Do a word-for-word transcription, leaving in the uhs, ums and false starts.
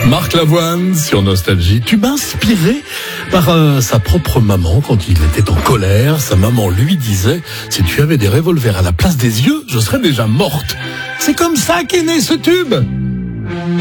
Marc Lavoine sur Nostalgie, tube inspiré par euh, sa propre maman quand il était en colère. Sa maman lui disait « Si tu avais des revolvers à la place des yeux, je serais déjà morte ». C'est comme ça qu'est né ce tube.